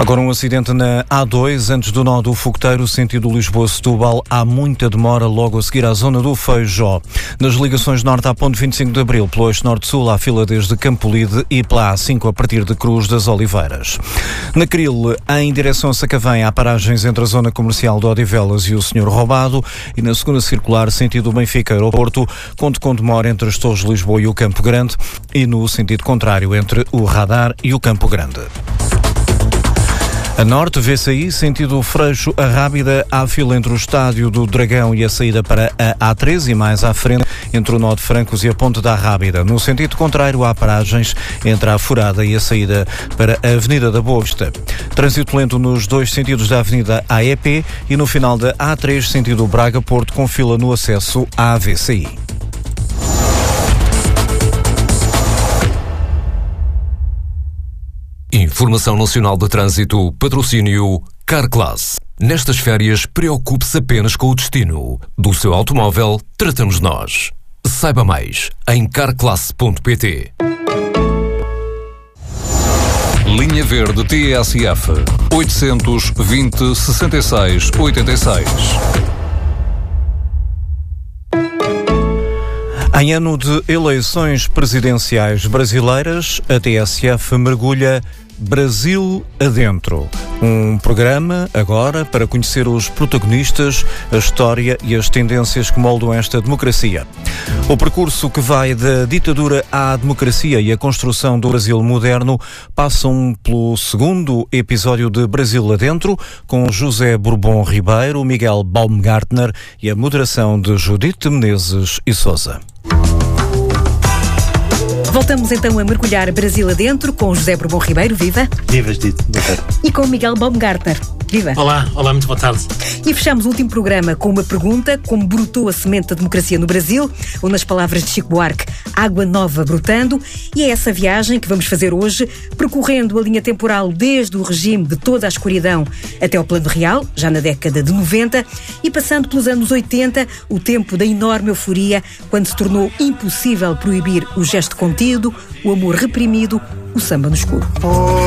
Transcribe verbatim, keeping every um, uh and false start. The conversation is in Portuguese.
Agora um acidente na A dois, antes do nó do Fogoteiro, sentido Lisboa-Setúbal. Há muita demora logo a seguir à zona do Feijó. Nas ligações norte à ponte vinte e cinco de Abril, pelo eixo norte-sul, há fila desde Campolide e pela A cinco a partir de Cruz das Oliveiras. Na Cril, em direção a Sacavém, há paragens entre a zona comercial de Odivelas e o Senhor Roubado, e na segunda circular, sentido Benfica ao Porto, conto com demora entre as Torres de Lisboa e o Campo Grande, e no sentido contrário, entre o Radar e o Campo Grande. A norte, vê-se aí, sentido Freixo a Rábida, há fila entre o estádio do Dragão e a saída para a A três e mais à frente entre o nó de Francos e a ponte da Rábida. No sentido contrário, há paragens entre a Furada e a saída para a Avenida da Boa Vista. Trânsito lento nos dois sentidos da Avenida A E P e no final da A três, sentido Braga-Porto, com fila no acesso à A V C I. Informação Nacional de Trânsito, patrocínio Carclass. Nestas férias, preocupe-se apenas com o destino. Do seu automóvel, tratamos nós. Saiba mais em carclass ponto pt. Linha Verde T S F oitocentos, vinte, sessenta e seis, oitenta e seis. Em ano de eleições presidenciais brasileiras, a T S F mergulha Brasil Adentro. Um programa, agora, para conhecer os protagonistas, a história e as tendências que moldam esta democracia. O percurso que vai da ditadura à democracia e a construção do Brasil moderno passam pelo segundo episódio de Brasil Adentro, com José Bourbon Ribeiro, Miguel Baumgartner e a moderação de Judite Menezes e Sousa. Voltamos então a mergulhar Brasil adentro com José Bourbon Ribeiro. Viva! Viva, Judite. Boa tarde. E com Miguel Baumgartner. Viva! Olá, olá, muito boa tarde. E fechamos o último programa com uma pergunta: como brotou a semente da democracia no Brasil? Ou, nas palavras de Chico Buarque, água nova brotando. E é essa viagem que vamos fazer hoje, percorrendo a linha temporal desde o regime de toda a escuridão até ao Plano Real, já na década de noventa, e passando pelos anos oitenta, o tempo da enorme euforia, quando se tornou impossível proibir o gesto contido, o amor reprimido, o samba no escuro.